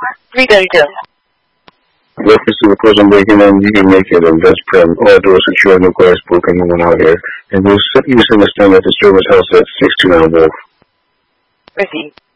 332. Reference to the person breaking in, you can make it in best prem. All doors secure, no glass broken, no one out here. And you understand that disturbance house at 629 Wolf. Received.